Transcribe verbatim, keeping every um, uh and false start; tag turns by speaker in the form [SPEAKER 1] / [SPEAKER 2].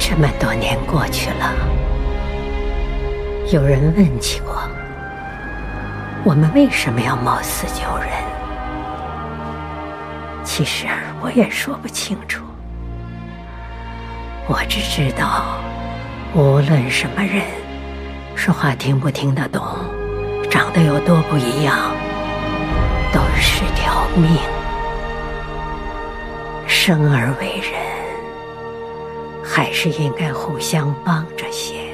[SPEAKER 1] 这么多年过去了，有人问起过我们为什么要冒死救人？其实我也说不清楚，我只知道无论什么人，说话听不听得懂，长得有多不一样，都是条命。生而为人，还是应该互相帮着些。